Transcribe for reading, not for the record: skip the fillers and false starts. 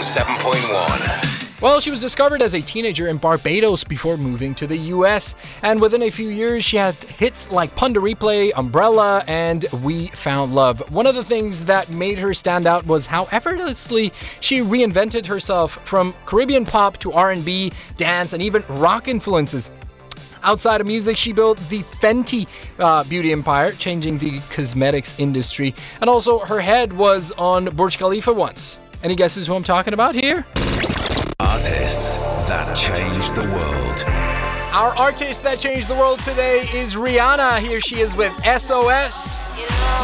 107.1. Well, she was discovered as a teenager in Barbados before moving to the US, and within a few years she had hits like Punda Replay, Umbrella, and We Found Love. One of the things that made her stand out was how effortlessly she reinvented herself from Caribbean pop to R&B, dance, and even rock influences. Outside of music, she built the Fenty beauty empire, changing the cosmetics industry, and also her head was on Burj Khalifa once. Any guesses who I'm talking about here? Artists that changed the world. Our artist that changed the world today is Rihanna. Here she is with SOS.